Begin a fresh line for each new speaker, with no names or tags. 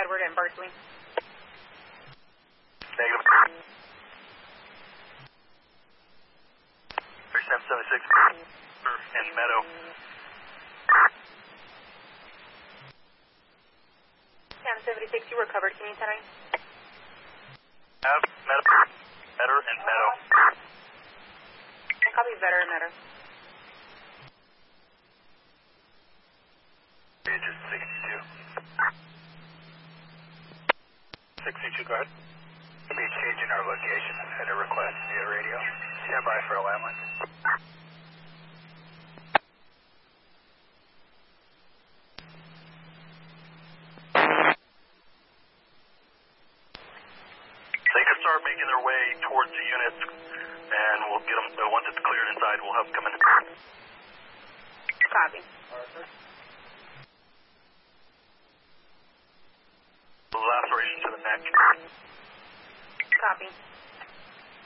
Edward and Berkeley.
Negative. 3776 and Meadow.
Sam 76, you were covered. Can you tell me?
Better and Meadow.
I copy better and better.
Agent 62. 62, go ahead. We'll be changing our location at a request via radio. Stand by for a landline. They can start making their way towards the unit, and we'll get them, once it's cleared inside, we'll have them come in.
Copy.
Laceration to the neck.
Copy.